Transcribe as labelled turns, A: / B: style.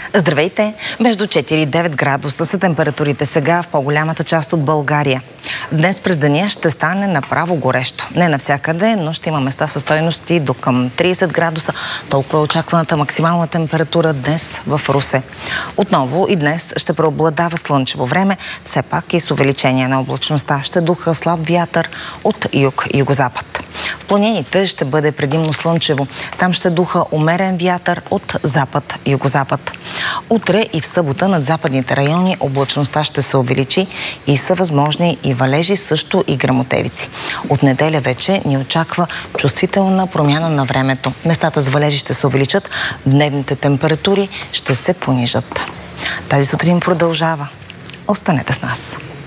A: Здравейте! Между 4 и 9 градуса са температурите сега в по-голямата част от България. Днес през деня ще стане направо горещо. Не навсякъде, но ще има места със стойности до към 30 градуса. Толкова е очакваната максимална температура днес в Русе. Отново и днес ще преобладава слънчево време, все пак и с увеличение на облачността. Ще духа слаб вятър от юг и югозапад. В планините ще бъде предимно слънчево. Там ще духа умерен вятър от запад и югозапад. Утре и в събота над западните райони облачността ще се увеличи и са възможни и валежи, също и гръмотевици. От неделя вече ни очаква чувствителна промяна на времето. Местата с валежи ще се увеличат, дневните температури ще се понижат. Тази сутрин продължава. Останете с нас.